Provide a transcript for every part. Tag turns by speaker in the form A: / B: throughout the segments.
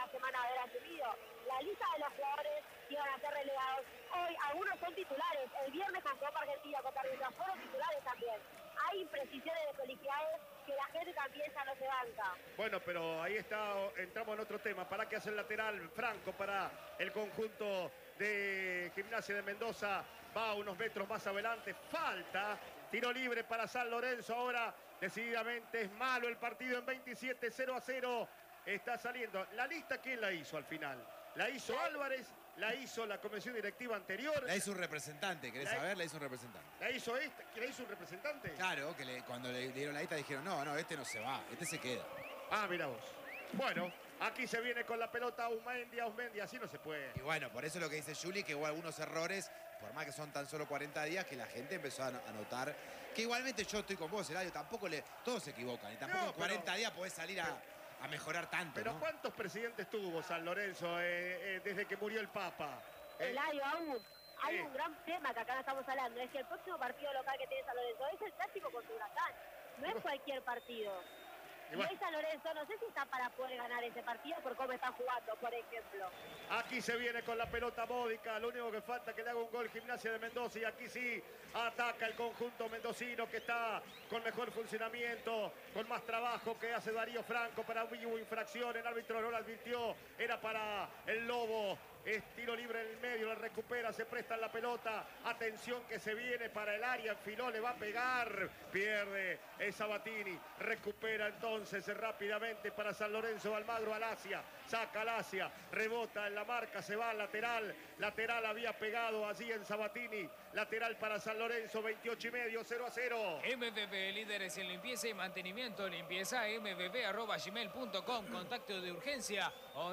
A: la semana de haber asumido. La lista de los jugadores que iban a ser relegados, hoy algunos son titulares. El viernes con Copa Argentina, Copa Argentina, fueron titulares también. Hay imprecisiones de colegiados que la gente también ya no se banca.
B: Bueno, pero ahí está, entramos en otro tema. ¿Para qué hace el lateral Franco para el conjunto de Gimnasia de Mendoza? Va unos metros más adelante, falta, tiro libre para San Lorenzo. Ahora decididamente es malo el partido en 27, 0-0. Está saliendo. ¿La lista quién la hizo al final? ¿La hizo Álvarez? ¿La hizo la comisión directiva anterior?
C: La hizo un representante, ¿querés saber? La hizo un representante.
B: ¿La hizo esta? ¿La hizo un representante?
C: Claro, que cuando le dieron la lista dijeron, no, este no se va, este se queda.
B: Ah, mira vos. Bueno, aquí se viene con la pelota Ausmendi, así no se puede.
C: Y bueno, por eso es lo que dice Juli, que hubo algunos errores, por más que son tan solo 40 días, que la gente empezó a notar. Que igualmente yo estoy con vos, Eladio, tampoco todos se equivocan. Y tampoco en 40 días podés salir a mejorar tanto.
B: Pero
C: ¿no?
B: ¿cuántos presidentes tuvo San Lorenzo desde que murió el Papa?
A: Eladio, aún hay un gran tema que acá no estamos hablando, es que el próximo partido local que tiene San Lorenzo es el clásico contra Huracán, no es cualquier partido. Y hoy San Lorenzo no sé si está para poder ganar ese partido por cómo está jugando, por ejemplo.
B: Aquí se viene con la pelota Módica, lo único que falta es que le haga un gol Gimnasia de Mendoza, y aquí sí ataca el conjunto mendocino que está con mejor funcionamiento, con más trabajo, que hace Darío Franco. Para hubo infracción, el árbitro no la advirtió, era para el Lobo. Es tiro libre en el medio, la recupera, se presta la pelota. Atención que se viene para el área, enfiló, le va a pegar. Pierde Sabatini, recupera entonces rápidamente para San Lorenzo. Almagro Alacia, saca Alacia, rebota en la marca, se va al lateral. Lateral había pegado allí en Sabatini. Lateral para San Lorenzo, 28,5, 0-0.
D: MBB, líderes en limpieza y mantenimiento. Limpieza mbb@gmail.com. Contacto de urgencia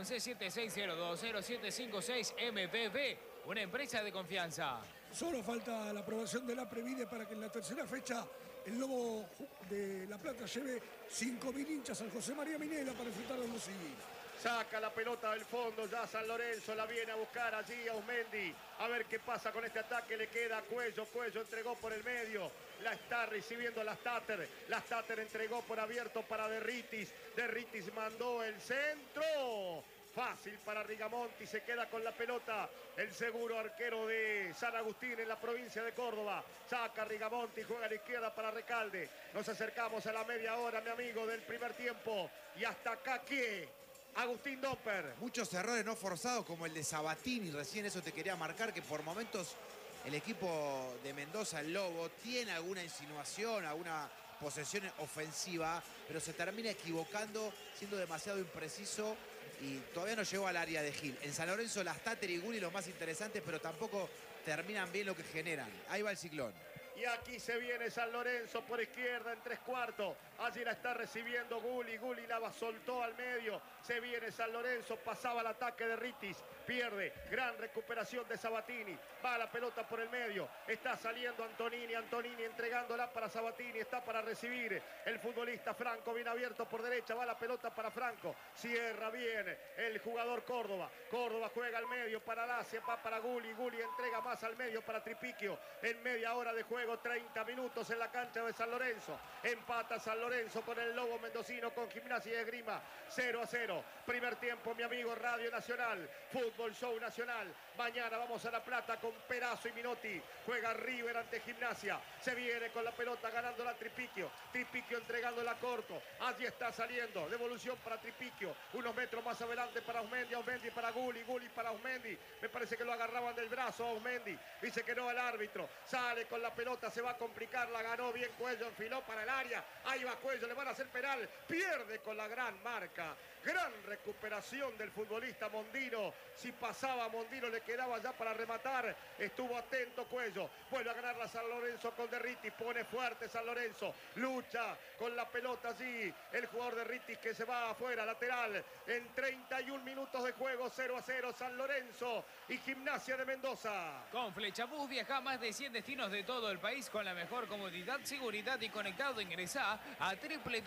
D: 1176020756. MBB, una empresa de confianza.
E: Solo falta la aprobación de la Previde para que en la tercera fecha el Lobo de La Plata lleve 5.000 hinchas al José María Minela para enfrentar a los civiles.
B: Saca la pelota del fondo, ya San Lorenzo la viene a buscar allí a Ausmendi. A ver qué pasa con este ataque, le queda Cuello entregó por el medio. La está recibiendo Lastater. Lastater entregó por abierto para Derritis. Derritis mandó el centro. Fácil para Rigamonti, se queda con la pelota el seguro arquero de San Agustín en la provincia de Córdoba. Saca Rigamonti, juega a la izquierda para Recalde. Nos acercamos a la media hora, mi amigo, del primer tiempo. Y hasta acá, ¿qué? Agustín Doper.
C: Muchos errores no forzados como el de Sabatini, recién eso te quería marcar, que por momentos el equipo de Mendoza, el Lobo, tiene alguna insinuación, alguna posesión ofensiva, pero se termina equivocando, siendo demasiado impreciso y todavía no llegó al área de Gil. En San Lorenzo, Lastater y Gulli los más interesantes, pero tampoco terminan bien lo que generan. Ahí va el ciclón.
B: Y aquí se viene San Lorenzo por izquierda en 3/4. Allí la está recibiendo Gulli. Gulli la soltó al medio. Se viene San Lorenzo. Pasaba el ataque de Ritis. Pierde. Gran recuperación de Sabatini. Va la pelota por el medio. Está saliendo Antonini. Antonini entregándola para Sabatini. Está para recibir el futbolista Franco. Bien abierto por derecha. Va la pelota para Franco. Cierra bien el jugador Córdoba. Córdoba juega al medio para Lacia. Va para Gulli. Gulli entrega más al medio para Tripiquio. En media hora de juego. 30 minutos en la cancha de San Lorenzo. Empata San Lorenzo con el Lobo mendocino, con Gimnasia y Esgrima. 0-0. Primer tiempo, mi amigo, Radio Nacional. Fútbol Show Nacional. Mañana vamos a La Plata con Perazo y Minotti. Juega River ante Gimnasia. Se viene con la pelota ganando la Tripiquio. Tripiquio entregándola corto. Allí está saliendo. Devolución para Tripiquio. Unos metros más adelante para Ausmendi. Ausmendi para Gulli. Gulli para Ausmendi. Me parece que lo agarraban del brazo a Ausmendi. Dice que no al árbitro. Sale con la pelota. Se va a complicar, la ganó bien Cuello, enfiló para el área, ahí va Cuello, le van a hacer penal, pierde con la gran marca, gran recuperación del futbolista Mondino. Si pasaba Mondino le quedaba ya para rematar, estuvo atento Cuello, vuelve a ganar la San Lorenzo con Derritis, pone fuerte San Lorenzo, lucha con la pelota allí, el jugador Derritis que se va afuera, lateral, en 31 minutos de juego, 0-0 San Lorenzo y Gimnasia de Mendoza.
D: Con Flechabús viaja a más de 100 destinos de todo el país con la mejor comodidad, seguridad y conectado. Ingresá a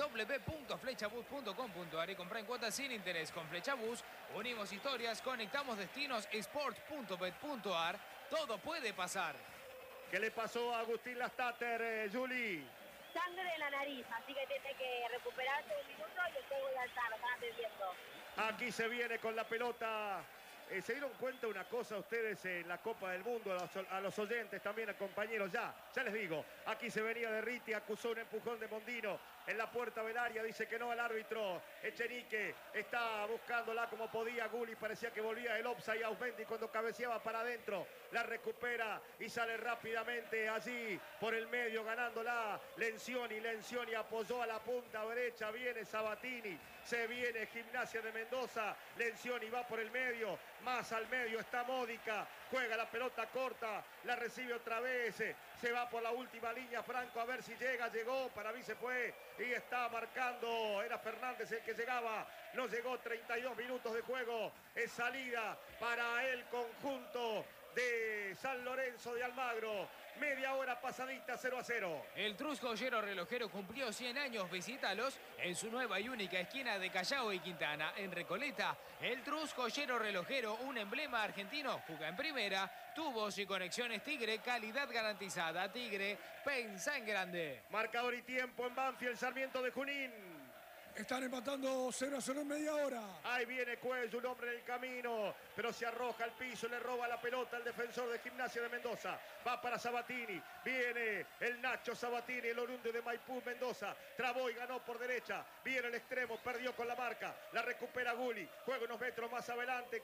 D: www.flechabus.com.ar y comprá en cuotas sin interés. Con Flechabus unimos historias, conectamos destinos. Sports.bet.ar. Todo puede pasar.
B: ¿Qué le pasó a Agustín Lastater, Juli?
A: Sangre en la nariz, así que tiene que recuperarse un minuto y después voy a alzar, lo están atendiendo.
B: Aquí se viene con la pelota. ¿Se dieron cuenta una cosa ustedes en la Copa del Mundo? A los oyentes también, a compañeros, ya les digo. Aquí se venía de Riti, acusó un empujón de Mondino en la puerta del área, dice que no al árbitro. Echenique está buscándola como podía. Gulli parecía que volvía el offside. Ausmendi cuando cabeceaba para adentro, la recupera y sale rápidamente allí por el medio ganándola. Lencioni apoyó a la punta derecha, viene Sabatini, se viene Gimnasia de Mendoza. Lencioni va por el medio, más al medio está Módica, juega la pelota corta, la recibe otra vez, se va por la última línea Franco a ver si llegó, para mí se fue y está marcando, era Fernández el que llegaba, no llegó, 32 minutos de juego, es salida para el conjunto de San Lorenzo de Almagro. Media hora pasadita, 0-0.
D: El Trusco Ollero Relojero cumplió 100 años. Visítalos en su nueva y única esquina de Callao y Quintana, en Recoleta. El Trusco Ollero Relojero, un emblema argentino, juega en primera. Tubos y conexiones Tigre, calidad garantizada. Tigre, pensa en grande.
B: Marcador y tiempo en Banfield, Sarmiento de Junín.
E: Están empatando 0-0 en media hora.
B: Ahí viene Cuello, un hombre en el camino, pero se arroja al piso, le roba la pelota al defensor de Gimnasia de Mendoza. Va para Sabatini, viene el Nacho Sabatini, el oriundo de Maipú, Mendoza. Trabó y ganó por derecha, viene el extremo, perdió con la marca, la recupera Gulli. Juega unos metros más adelante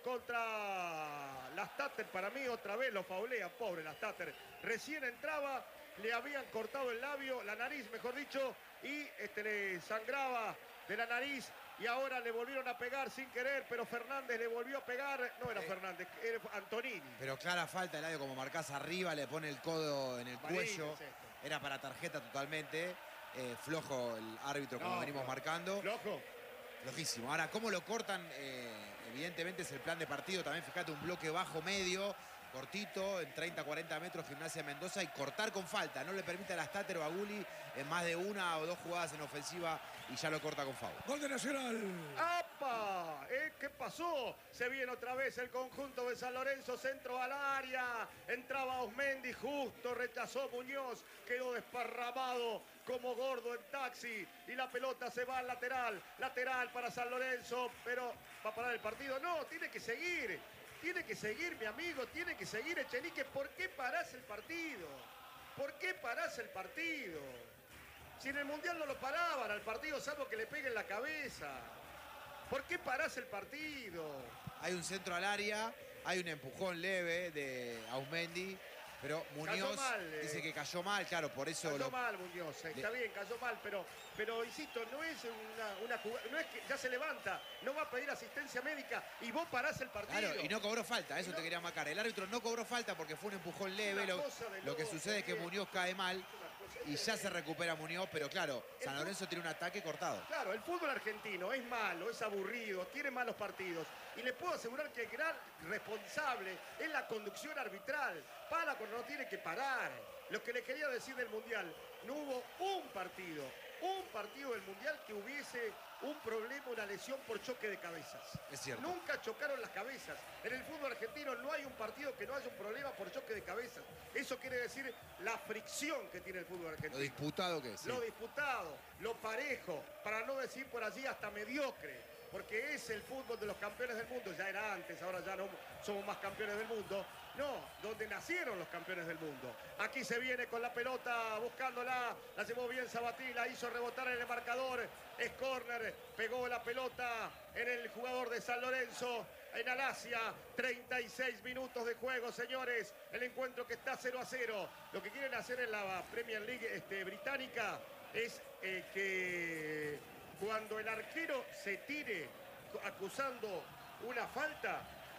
B: contra Lastater. Para mí otra vez lo faulean, pobre Lastater. Recién entraba, le habían cortado el labio, la nariz mejor dicho, y le sangraba de la nariz y ahora le volvieron a pegar sin querer, pero Fernández le volvió a pegar. No era Fernández, era Antonini.
C: Pero clara falta, Eladio, como marcás arriba, le pone el codo en el cuello. Era para tarjeta totalmente. Flojo el árbitro, como venimos marcando.
B: Flojo.
C: Flojísimo. Ahora, ¿cómo lo cortan? Evidentemente es el plan de partido. También fíjate, un bloque bajo-medio, cortito, en 30-40 metros, Gimnasia de Mendoza, y cortar con falta. No le permite a Lastater o a Gulli en más de una o dos jugadas en ofensiva y ya lo corta con foul.
E: Gol de Nacional.
B: ¡Apa! ¿Qué pasó? Se viene otra vez el conjunto de San Lorenzo, centro al área. Entraba Ausmendi, justo rechazó Muñoz, quedó desparramado como gordo en taxi y la pelota se va al lateral. Lateral para San Lorenzo, pero ¿va a parar el partido? No, tiene que seguir. Tiene que seguir, mi amigo, tiene que seguir Echenique. ¿Por qué parás el partido? ¿Por qué parás el partido? Si en el Mundial no lo paraban al partido, salvo que le peguen la cabeza. ¿Por qué parás el partido?
C: Hay un centro al área, hay un empujón leve de Ausmendi, pero Muñoz dice que cayó mal, claro, por eso...
B: Cayó mal Muñoz, está bien, cayó mal, pero insisto, no es una jugada, no es que ya se levanta, no va a pedir asistencia médica y vos parás el partido.
C: Claro, y no cobró falta, eso te quería marcar. El árbitro no cobró falta porque fue un empujón leve, lo que sucede es que Muñoz cae mal y ya se recupera Muñoz, pero claro, San Lorenzo tiene un ataque cortado.
B: Claro, el fútbol argentino es malo, es aburrido, tiene malos partidos y le puedo asegurar que el gran responsable es la conducción arbitral. Para cuando no tiene que parar. Lo que le quería decir del Mundial, no hubo un partido del Mundial que hubiese un problema, una lesión por choque de cabezas.
C: Es cierto.
B: Nunca chocaron las cabezas. En el fútbol argentino no hay un partido que no haya un problema por choque de cabezas. Eso quiere decir la fricción que tiene el fútbol argentino.
C: Lo disputado que es. Sí.
B: Lo disputado, lo parejo, para no decir por allí hasta mediocre. Porque es el fútbol de los campeones del mundo. Ya era antes, ahora ya no somos más campeones del mundo. No, donde nacieron los campeones del mundo. Aquí se viene con la pelota, buscándola. La llevó bien Sabatini, la hizo rebotar en el marcador. Es córner, pegó la pelota en el jugador de San Lorenzo. En Alasia, 36 minutos de juego, señores. El encuentro que está 0-0. Lo que quieren hacer en la Premier League británica es que cuando el arquero se tire acusando una falta,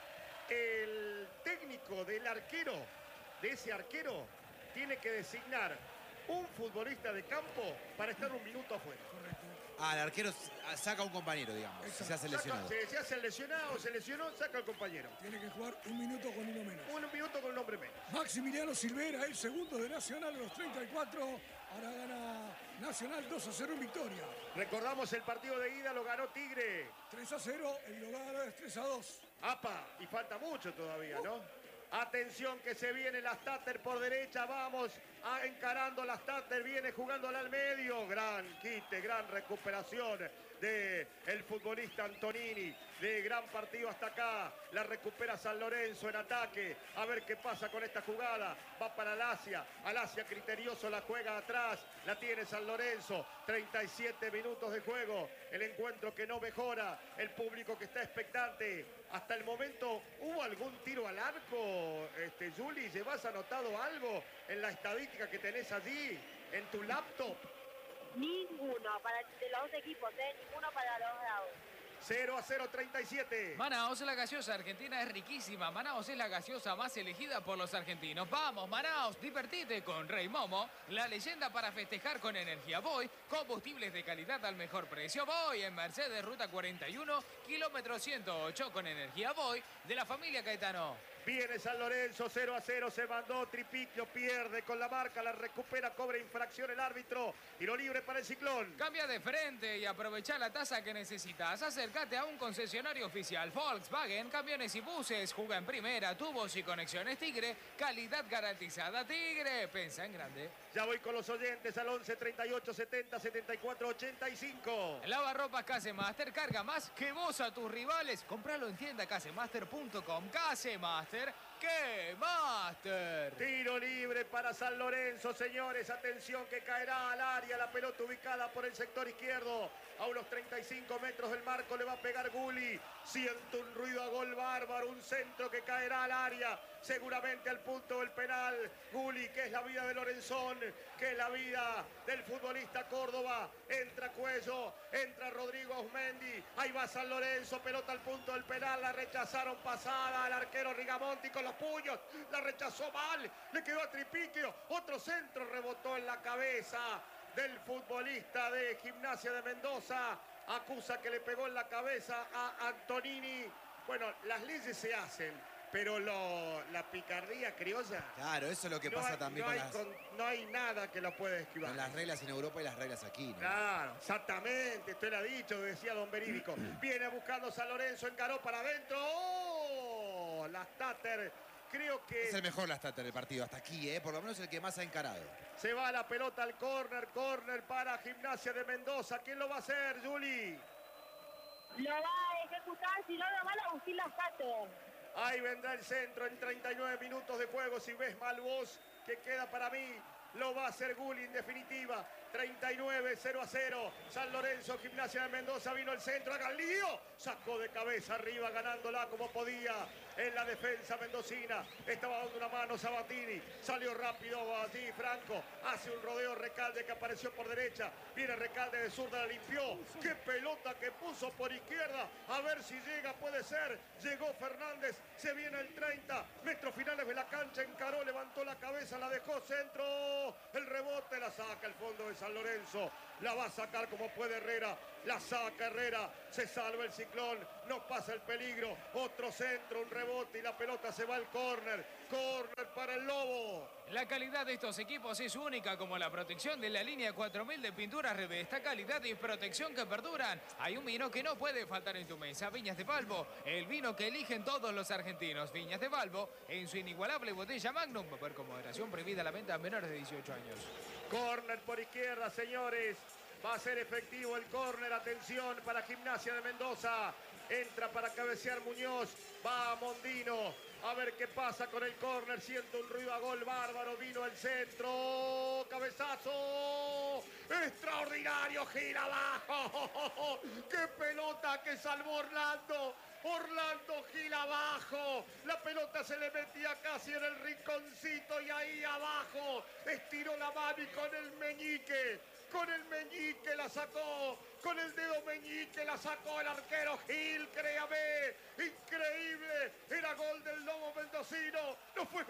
B: el técnico del arquero, de ese arquero, tiene que designar un futbolista de campo para estar un minuto afuera.
E: Correcto.
C: El arquero saca a un compañero, digamos, si se hace lesionado.
B: Se hace lesionado, se lesionó, saca al compañero.
E: Tiene que jugar un minuto con uno menos.
B: Un minuto con un hombre menos.
E: Maximiliano Silvera, el segundo de Nacional a los 34. Ahora gana Nacional 2-0 en victoria.
B: Recordamos el partido de ida, lo ganó Tigre.
E: 3-0, el global es 3-2.
B: ¡Apa! Y falta mucho todavía, ¿no? Atención que se viene Lastater por derecha, vamos encarando Lastater, viene jugándola al medio. Gran quite, gran recuperación del futbolista Antonini. De gran partido hasta acá. La recupera San Lorenzo en ataque. A ver qué pasa con esta jugada. Va para Alasia. Alasia criterioso la juega atrás. La tiene San Lorenzo. 37 minutos de juego. El encuentro que no mejora. El público que está expectante. Hasta el momento, ¿hubo algún tiro al arco, Juli? ¿Llevas anotado algo en la estadística que tenés allí en tu laptop?
A: Ninguno para de los dos equipos, ninguno para los lados.
B: 0-0, 37.
D: Manaos, la gaseosa argentina es riquísima. Manaos es la gaseosa más elegida por los argentinos. Vamos, Manaos, divertite con Rey Momo, la leyenda para festejar con energía. Voy, combustibles de calidad al mejor precio. Voy en Mercedes, ruta 41, kilómetro 108 con energía. Voy de la familia Caetano.
B: Viene San Lorenzo, 0-0, se mandó Tripicchio, pierde con la marca, la recupera, cobra infracción el árbitro, tiro libre para el Ciclón.
D: Cambia de frente y aprovecha la tasa que necesitas. Acércate a un concesionario oficial Volkswagen, camiones y buses, juega en primera, tubos y conexiones Tigre, calidad garantizada Tigre, pensa en grande.
B: Ya voy con los oyentes al 11 38 70 74 85.
D: Lavarropas Casemaster, carga más que vos a tus rivales. Compralo en tienda casemaster.com. Casemaster, ¡qué master!
B: Tiro libre para San Lorenzo, señores. Atención que caerá al área. La pelota ubicada por el sector izquierdo. A unos 35 metros del marco le va a pegar Gulli. Siente un ruido a gol bárbaro. Un centro que caerá al área. Seguramente al punto del penal. Gulli, que es la vida de Lorenzón, que es la vida del futbolista Córdoba. Entra Cuello, entra Rodrigo Ausmendi. Ahí va San Lorenzo, pelota al punto del penal. La rechazaron pasada al arquero Rigamonti con los puños. La rechazó mal, le quedó a Tripicchio. Otro centro rebotó en la cabeza del futbolista de Gimnasia de Mendoza. Acusa que le pegó en la cabeza a Antonini. Bueno, las leyes se hacen, pero la picardía criolla...
C: Claro, eso es lo que pasa también
B: no hay nada que lo pueda esquivar.
C: con las reglas en Europa y las reglas aquí, ¿no?
B: Claro, exactamente, usted lo ha dicho, decía don Verídico. Viene buscando San Lorenzo, encaró para adentro. ¡Oh! La Stater, creo que...
C: Es el mejor la Stater del partido, hasta aquí, por lo menos el que más ha encarado.
B: Se va la pelota al córner para Gimnasia de Mendoza. ¿Quién lo va a hacer, Juli?
A: Lo va a ejecutar, si no lo van a Agustín Lascato.
B: Ahí vendrá el centro en 39 minutos de juego. Si ves mal vos, que queda para mí, lo va a hacer Gulli en definitiva. 39, 0-0. San Lorenzo, Gimnasia de Mendoza, vino el centro, haga el lío. Sacó de cabeza arriba, ganándola como podía en la defensa mendocina. Estaba dando una mano Sabatini. Salió rápido allí Franco. Hace un rodeo Recalde que apareció por derecha. Viene Recalde de zurda, la limpió. Qué pelota que puso por izquierda. A ver si llega, puede ser. Llegó Fernández. Se viene el 30. Metros finales de la cancha. Encaró, levantó la cabeza, la dejó centro. El rebote la saca el fondo de San Lorenzo. La va a sacar como puede Herrera. La saca Herrera. Se salva el Ciclón. No pasa el peligro. Otro centro, un rebote y la pelota se va al córner. Córner para el Lobo.
D: La calidad de estos equipos es única, como la protección de la línea 4000 de pinturas Revesta, calidad y protección que perduran. Hay un vino que no puede faltar en tu mesa, Viñas de Valvo, el vino que eligen todos los argentinos. Viñas de Valvo, en su inigualable botella Magnum, por con moderación prohibida la venta a menores de 18 años.
B: Córner por izquierda, señores. Va a ser efectivo el córner. Atención para Gimnasia de Mendoza. Entra para cabecear Muñoz. Va a Mondino. A ver qué pasa con el córner. Siente un ruido a gol bárbaro. Vino el centro. Cabezazo. Extraordinario. Gira abajo. ¡Qué pelota que salvó Orlando! Orlando Gil abajo. La pelota se le metía casi en el rinconcito y ahí abajo. Estiró la mano y con el meñique. Con el meñique la sacó, con el dedo meñique la sacó el arquero Gil, créame, increíble, era gol del Lobo mendocino, no fue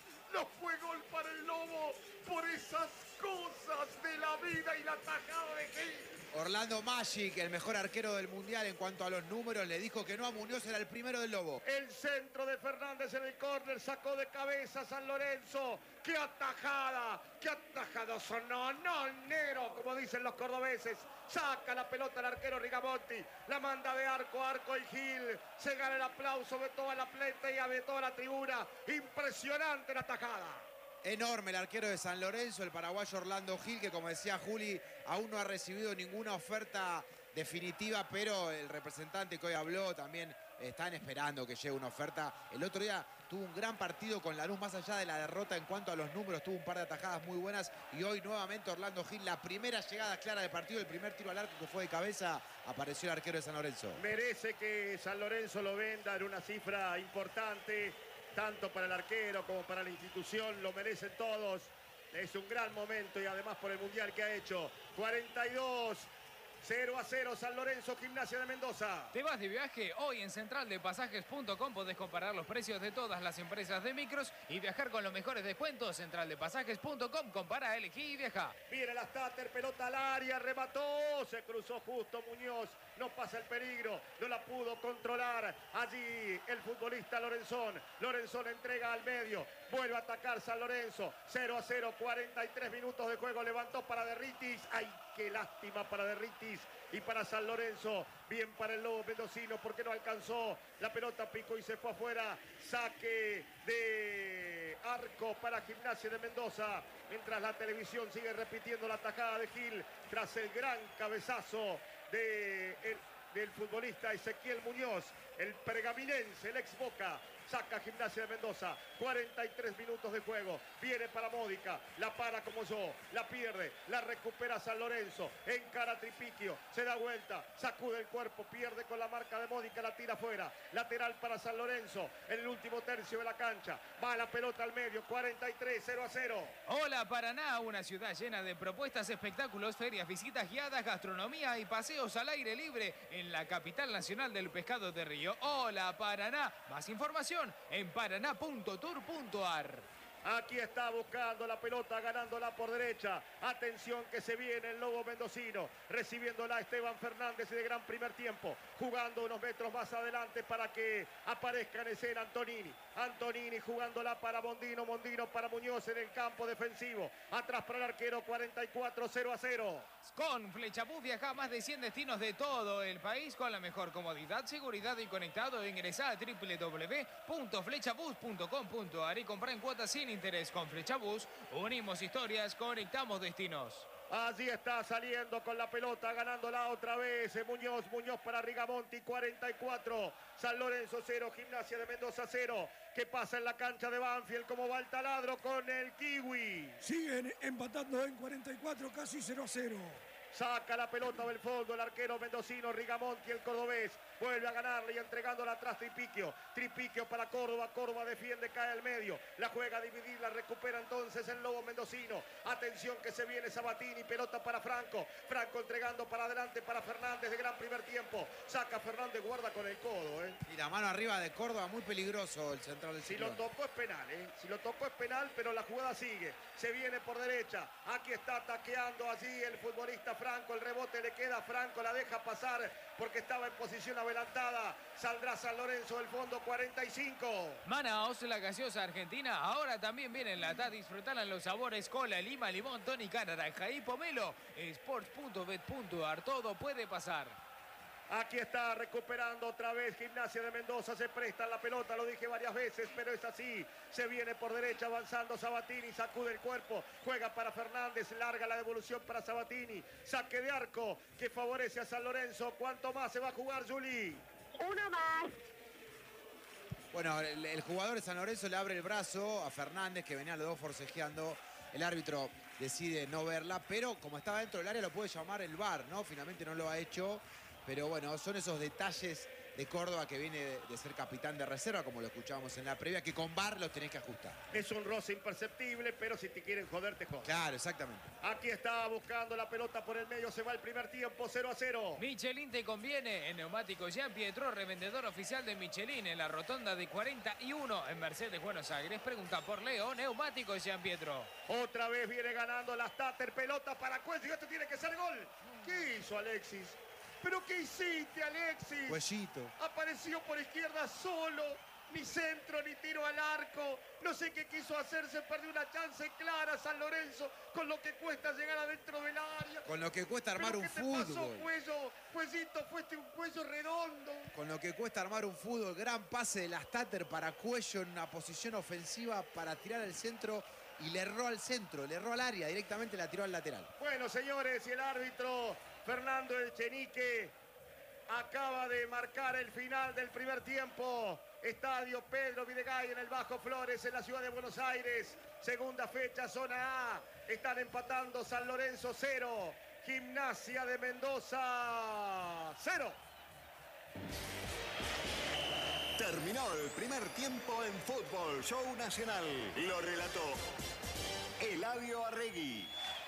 B: gol para el Lobo, por esas cosas de la vida y la tajada de Gil.
C: Orlando Magic, el mejor arquero del Mundial en cuanto a los números, le dijo que no a Muñoz, era el primero del Lobo.
B: El centro de Fernández en el córner, sacó de cabeza San Lorenzo. ¡Qué atajada! ¡Qué atajada sonó! ¡Nonero! Como dicen los cordobeses. Saca la pelota el arquero Rigamonti. La manda de arco a arco y Gil. Se gana el aplauso de toda la pleta y de toda la tribuna. Impresionante la atajada.
C: Enorme el arquero de San Lorenzo, el paraguayo Orlando Gil, que como decía Juli, aún no ha recibido ninguna oferta definitiva, pero el representante que hoy habló también están esperando que llegue una oferta. El otro día tuvo un gran partido con Lanús, más allá de la derrota en cuanto a los números, tuvo un par de atajadas muy buenas y hoy nuevamente Orlando Gil, la primera llegada clara del partido, el primer tiro al arco que fue de cabeza, apareció el arquero de San Lorenzo.
B: Merece que San Lorenzo lo venda en una cifra importante, tanto para el arquero como para la institución, lo merecen todos. Es un gran momento y además por el mundial que ha hecho. 42. 0-0 San Lorenzo, Gimnasia de Mendoza.
D: ¿Te vas de viaje? Hoy en centraldepasajes.com podés comparar los precios de todas las empresas de micros y viajar con los mejores descuentos. Centraldepasajes.com, compara, elegí y viaja.
B: Viene la Stater, pelota al área, remató, se cruzó justo Muñoz, no pasa el peligro, no la pudo controlar allí el futbolista Lorenzón. Lorenzón entrega al medio, vuelve a atacar San Lorenzo, 0-0, 43 minutos de juego, levantó para Derritis, ¡ay, qué lástima para Derritis! Y para San Lorenzo, bien para el Lobo mendocino porque no alcanzó, la pelota picó y se fue afuera, saque de arco para Gimnasia de Mendoza, mientras la televisión sigue repitiendo la tajada de Gil tras el gran cabezazo del futbolista Ezequiel Muñoz, el pergaminense, el ex Boca. Saca Gimnasia de Mendoza, 43 minutos de juego, viene para Módica, la para como yo, la pierde, la recupera San Lorenzo, encara Tripiquio, se da vuelta, sacude el cuerpo, pierde con la marca de Módica, la tira afuera, lateral para San Lorenzo, en el último tercio de la cancha, va la pelota al medio, 43, 0-0.
D: Hola Paraná, una ciudad llena de propuestas, espectáculos, ferias, visitas guiadas, gastronomía y paseos al aire libre en la capital nacional del pescado de Río. Hola Paraná, más información en paraná.tour.ar.
B: Aquí está buscando la pelota, ganándola por derecha. Atención que se viene el Lobo mendocino. Recibiéndola Esteban Fernández de gran primer tiempo. Jugando unos metros más adelante para que aparezca en escena Antonini. Antonini jugándola para Mondino. Mondino para Muñoz en el campo defensivo. Atrás para el arquero, 44, 0-0.
D: Con Flechabús viaja a más de 100 destinos de todo el país con la mejor comodidad, seguridad y conectado. Ingresa a www.flechabus.com.ar y compra en cuotas sin interés. Con Flechabús unimos historias, conectamos destinos.
B: Allí está saliendo con la pelota, ganándola otra vez Muñoz. Muñoz para Rigamonti, 44. San Lorenzo 0, Gimnasia de Mendoza 0. ¿Qué pasa en la cancha de Banfield? ¿Cómo va el taladro con el Kiwi?
E: Siguen empatando en 44, casi 0-0.
B: Saca la pelota del fondo el arquero mendocino Rigamonti, el cordobés. Vuelve a ganarle y entregándola atrás Tripiquio. Tripiquio para Córdoba. Córdoba defiende, cae al medio. La juega a dividir, la recupera entonces el Lobo mendocino. Atención que se viene Sabatini. Pelota para Franco. Franco entregando para adelante para Fernández de gran primer tiempo. Saca Fernández, guarda con el codo.
C: Y la mano arriba de Córdoba, muy peligroso el central del
B: Si
C: Ciclón.
B: lo tocó es penal, Si lo tocó es penal, pero la jugada sigue. Se viene por derecha. Aquí está taqueando allí el futbolista Franco. El rebote le queda a Franco, la deja pasar porque estaba en posición adelantada. Saldrá San Lorenzo del fondo, 45.
D: Manaos, la gaseosa argentina, ahora también viene en lata. Disfrutarán los sabores cola, lima, limón, tónica, naranja y pomelo. Sports.bet.ar, todo puede pasar.
B: Aquí está recuperando otra vez Gimnasia de Mendoza, se presta la pelota, lo dije varias veces, pero es así. Se viene por derecha avanzando Sabatini, sacude el cuerpo, juega para Fernández, larga la devolución para Sabatini. Saque de arco que favorece a San Lorenzo. ¿Cuánto más se va a jugar, Juli?
A: Uno más.
C: Bueno, el jugador de San Lorenzo le abre el brazo a Fernández, que venía los dos forcejeando. El árbitro decide no verla, pero como estaba dentro del área lo puede llamar el VAR, ¿no? Finalmente no lo ha hecho. Pero bueno, son esos detalles de Córdoba que viene de ser capitán de reserva, como lo escuchábamos en la previa, que con VAR los tenés que ajustar.
B: Es un roce imperceptible, pero si te quieren joder, te joden.
C: Claro, exactamente.
B: Aquí está buscando la pelota por el medio, se va el primer tiempo, 0-0.
D: Michelin te conviene. En Neumáticos Jean Pietro, revendedor oficial de Michelin en la rotonda de 41 en Mercedes, Buenos Aires. Pregunta por Leo, Neumáticos Jean Pietro.
B: Otra vez viene ganando la Stater, pelota para Cuello, esto tiene que ser gol. ¿Qué hizo Alexis? ¿Pero qué hiciste, Alexis?
C: Cuellito.
B: Apareció por izquierda solo, ni centro, ni tiro al arco. No sé qué quiso hacer, se perdió una chance clara San Lorenzo, con lo que cuesta llegar adentro del área.
C: Con lo que cuesta armar un fútbol.
B: ¿Qué te pasó, Cuello? Cuellito, fuiste un Cuello redondo.
C: Con lo que cuesta armar un fútbol. Gran pase de la Stater para Cuello en una posición ofensiva para tirar al centro y le erró al centro, le erró al área, directamente la tiró al lateral.
B: Bueno, señores, y el árbitro Fernando Echenique acaba de marcar el final del primer tiempo. Estadio Pedro Videgay en el Bajo Flores, en la ciudad de Buenos Aires. Segunda fecha, zona A. Están empatando San Lorenzo 0, Gimnasia de Mendoza 0.
F: Terminó el primer tiempo en Fútbol Show Nacional. Lo relató Eladio Arregui.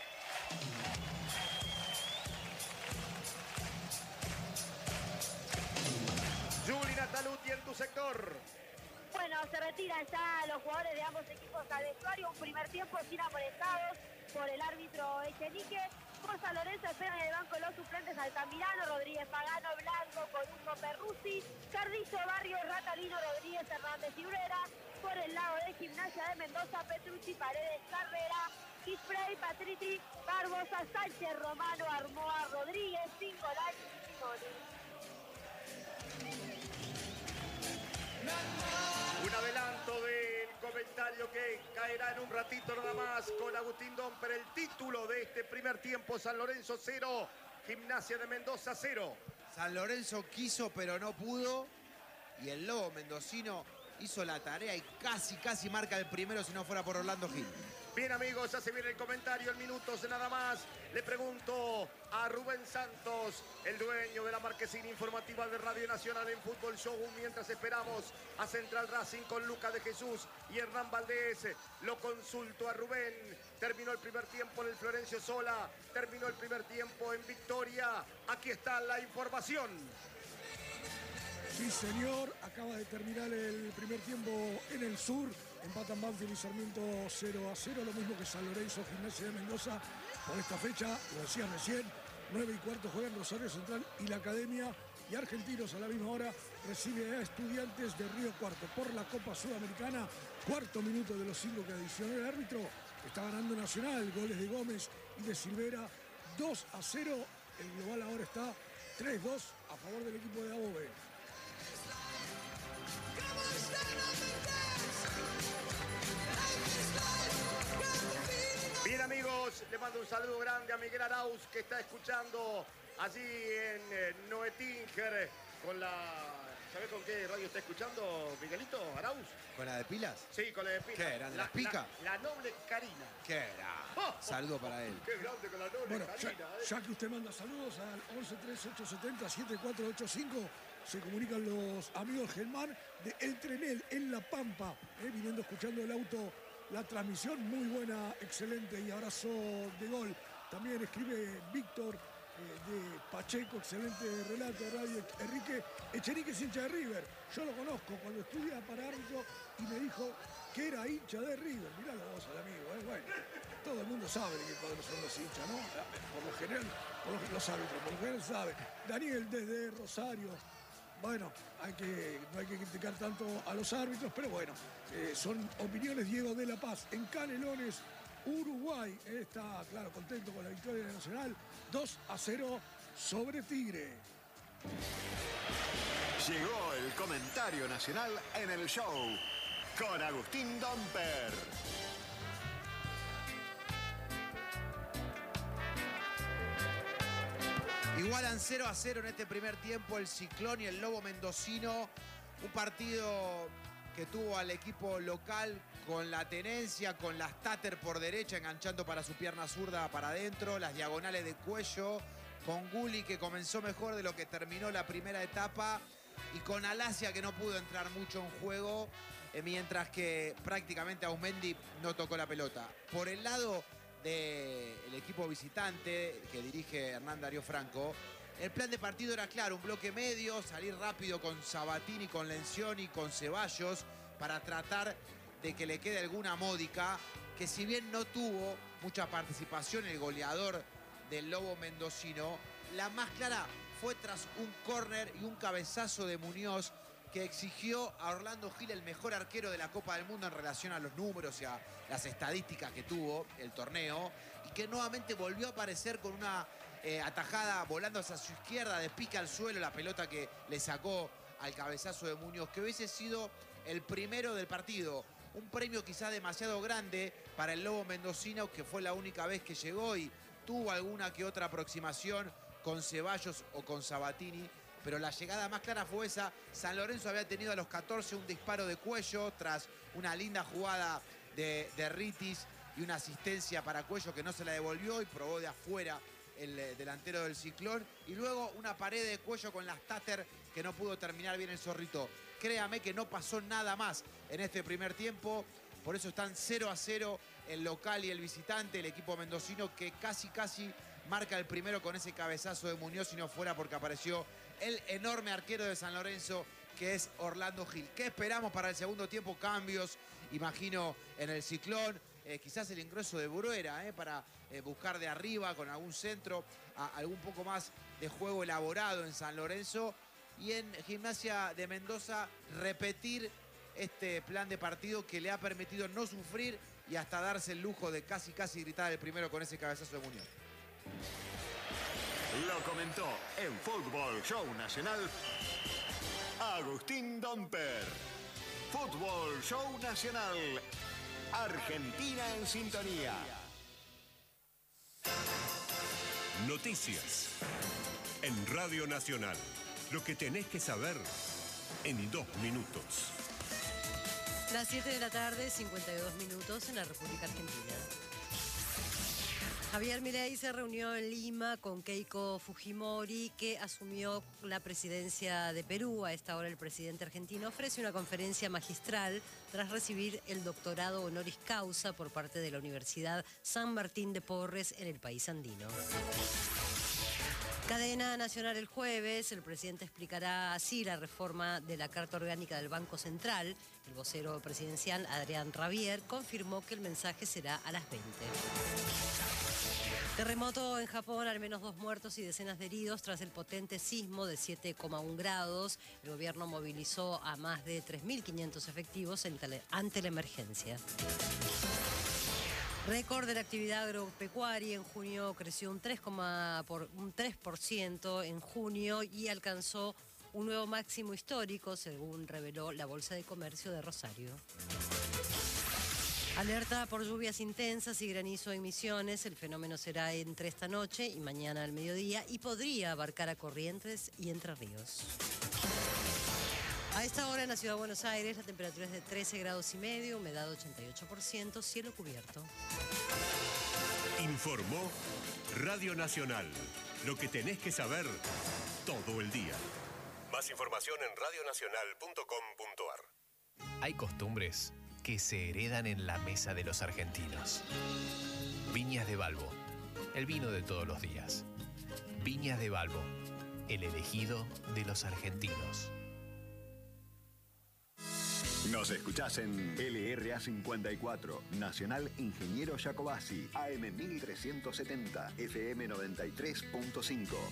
B: Juli Nataluti en tu sector.
A: Bueno, se retiran ya los jugadores de ambos equipos al vestuario. Un primer tiempo sin amonestados por el árbitro Echenique. Por San Lorenzo esperan en el banco los suplentes Altamirano, Rodríguez Pagano, Blanco, Coruso, Perruzzi, Cardizo, Barrio, Ratalino, Rodríguez, Hernández y Urera. Por el lado de Gimnasia de Mendoza, Petrucci, Paredes, Carrera, Quisprey, Patriti, Barbosa, Sánchez, Romano, Armoa, Rodríguez, Cingolani y Simoni.
B: Un adelanto del comentario que caerá en un ratito nada más con Agustín Domper. El título de este primer tiempo: San Lorenzo 0, Gimnasia de Mendoza 0.
C: San Lorenzo quiso pero no pudo y el Lobo mendocino hizo la tarea y casi marca el primero si no fuera por Orlando Gil.
B: Bien, amigos, ya se viene el comentario en minutos nada más. Le pregunto a Rubén Santos, el dueño de la marquesina informativa de Radio Nacional en Fútbol Show, mientras esperamos a Central Racing con Lucas de Jesús y Hernán Valdés. Lo consulto a Rubén. Terminó el primer tiempo en el Florencio Sola. Terminó el primer tiempo en Victoria. Aquí está la información.
E: Sí, señor. Acaba de terminar el primer tiempo en el sur. Empatan Banfield y Sarmiento 0-0. Lo mismo que San Lorenzo, Gimnasia de Mendoza. Por esta fecha, lo decía recién, 9:15 juegan Rosario Central y la Academia. Y Argentinos a la misma hora recibe a Estudiantes de Río Cuarto por la Copa Sudamericana. Cuarto minuto de los 5 que adicionó el árbitro. Está ganando Nacional. Goles de Gómez y de Silvera. 2-0. El global ahora está 3-2 a favor del equipo de Above.
B: Bien, amigos, le mando un saludo grande a Miguel Arauz, que está escuchando allí en Noetinger con la... ¿Sabés con qué radio está escuchando Miguelito Arauz?
C: ¿Con la de pilas?
B: Sí, con la de Pica.
C: ¿Qué eran, las Pica?
B: La noble Karina.
C: ¿Qué era? Saludo para él.
B: Qué grande con la noble
E: Bueno,
B: Karina.
E: ya que usted manda saludos al 113870-7485, se comunican los amigos Germán de El Trenel en La Pampa, viniendo escuchando el auto, la transmisión muy buena, excelente y abrazo de gol. También escribe Víctor de Pacheco, excelente relato, Radio Enrique Echenique es hincha de River. Yo lo conozco cuando estudia para árbitro y me dijo que era hincha de River. Mirá la voz al amigo, bueno, todo el mundo sabe que cuáles son los hinchas, ¿no? Por lo general, los árbitros, por lo general sabe. Daniel desde Rosario. Bueno, no hay que criticar tanto a los árbitros, pero bueno, son opiniones. Diego de la Paz en Canelones, Uruguay, está, claro, contento con la victoria de Nacional, 2-0 sobre Tigre.
F: Llegó el comentario nacional en el show con Agustín Domper.
C: Igualan 0-0 en este primer tiempo el Ciclón y el Lobo mendocino. Un partido que tuvo al equipo local con la tenencia, con las Tater por derecha, enganchando para su pierna zurda para adentro, las diagonales de Cuello, con Gulli que comenzó mejor de lo que terminó la primera etapa y con Alasia que no pudo entrar mucho en juego, mientras que prácticamente Aumendi no tocó la pelota. Por el lado del equipo visitante que dirige Hernán Darío Franco, el plan de partido era claro, un bloque medio, salir rápido con Sabatini, con Lencioni, con Ceballos, para tratar de que le quede alguna módica, que si bien no tuvo mucha participación el goleador del Lobo mendocino, la más clara fue tras un córner y un cabezazo de Muñoz que exigió a Orlando Gil, el mejor arquero de la Copa del Mundo en relación a los números y a las estadísticas que tuvo el torneo, y que nuevamente volvió a aparecer con una atajada volando hacia su izquierda, de pica al suelo, la pelota que le sacó al cabezazo de Muñoz, que hubiese sido el primero del partido. un premio quizás demasiado grande para el Lobo mendocino, que fue la única vez que llegó y tuvo alguna que otra aproximación con Ceballos o con Sabatini, pero la llegada más clara fue esa. San Lorenzo había tenido a los 14 un disparo de Cuello tras una linda jugada de Ritis y una asistencia para Cuello que no se la devolvió y probó de afuera el delantero del Ciclón. Y luego una pared de Cuello con las Tater que no pudo terminar bien el Zorrito. Créame que no pasó nada más en este primer tiempo. Por eso están 0-0 el local y el visitante, el equipo mendocino que casi marca el primero con ese cabezazo de Muñoz, si no fuera porque apareció el enorme arquero de San Lorenzo, que es Orlando Gil. ¿Qué esperamos para el segundo tiempo? Cambios, imagino, en el Ciclón. Quizás el ingreso de Bruera para buscar de arriba con algún centro, algún poco más de juego elaborado en San Lorenzo. Y en Gimnasia de Mendoza repetir este plan de partido que le ha permitido no sufrir y hasta darse el lujo de casi gritar el primero con ese cabezazo de Muñoz.
F: Lo comentó en Fútbol Show Nacional Agustín Domper. Fútbol Show Nacional. Argentina en sintonía.
G: Noticias en Radio Nacional. Lo que tenés que saber en 2 minutos.
H: Las 7 de la tarde, 52 minutos en la República Argentina. Javier Milei se reunió en Lima con Keiko Fujimori, que asumió la presidencia de Perú. A esta hora el presidente argentino ofrece una conferencia magistral tras recibir el doctorado honoris causa por parte de la Universidad San Martín de Porres en el país andino. Cadena nacional el jueves, el presidente explicará así la reforma de la Carta Orgánica del Banco Central. El vocero presidencial, Adrián Rabier, confirmó que el mensaje será a las 20. Terremoto en Japón, al menos 2 muertos y decenas de heridos tras el potente sismo de 7,1 grados. El gobierno movilizó a más de 3.500 efectivos ante la emergencia. Récord de la actividad agropecuaria en junio creció un 3% en junio y alcanzó un nuevo máximo histórico, según reveló la Bolsa de Comercio de Rosario. Alerta por lluvias intensas y granizo en Misiones. El fenómeno será entre esta noche y mañana al mediodía y podría abarcar a Corrientes y Entre Ríos. A esta hora en la Ciudad de Buenos Aires la temperatura es de 13,5 grados, humedad 88%, cielo cubierto.
G: Informó Radio Nacional. Lo que tenés que saber todo el día. Más información en radionacional.com.ar.
I: Hay costumbres que se heredan en la mesa de los argentinos. Viñas de Balbo, el vino de todos los días. Viñas de Balbo, el elegido de los argentinos.
F: Nos escuchás en LRA 54, Nacional Ingeniero Jacobasi, AM 1370, FM 93.5.